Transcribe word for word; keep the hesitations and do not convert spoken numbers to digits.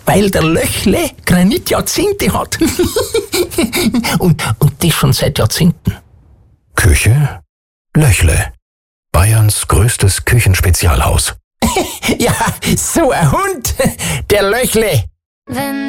weil der Löchle Granitjahrzehnte hat. und, und das schon seit Jahrzehnten. Küche Löchle. Bayerns größtes Küchenspezialhaus. Ja, so ein Hund, der Löchle. Wenn